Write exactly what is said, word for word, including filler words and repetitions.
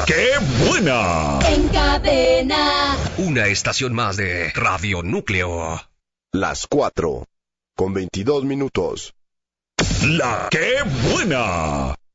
¡Qué buena! En cadena. Una estación más de Radio Núcleo. Las cuatro, con veintidós minutos. ¡La Qué buena!